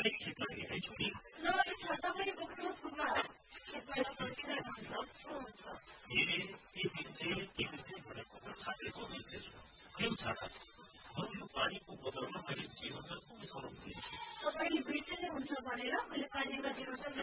तपाईँ खेतबारी है छोरी तपाईँ बोक्नुहोस् घुमा खेतबाट फर्किरहेको हुन्छ भनेको त छातेको बिर्सेछु यो छाता यो पानीको बोतलमा मैले जीवन पुग्छौँ तपाईँले बिर्सेनै हुन्छ भनेर मैले पानीको जीवन